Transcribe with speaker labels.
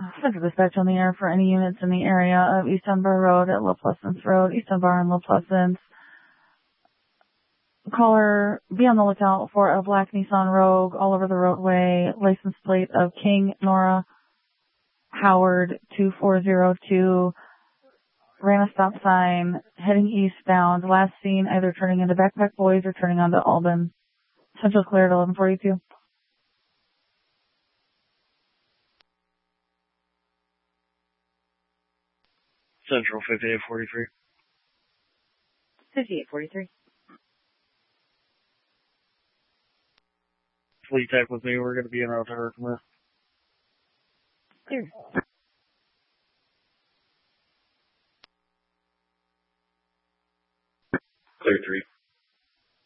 Speaker 1: Central dispatch on the air for any units in the area of East Dunbar Road at La Pleasance Road, East Dunbar and La Pleasance. Caller, be on the lookout for a black Nissan Rogue all over the roadway, license plate of King Nora Howard 2402, ran a stop sign, heading eastbound, last seen either turning into Backpack Boys or turning onto Alban. Central cleared 1142.
Speaker 2: Central 5843.
Speaker 1: 5843.
Speaker 2: Fleet tech with me. We're going to be in route to Herkimer.
Speaker 1: Clear.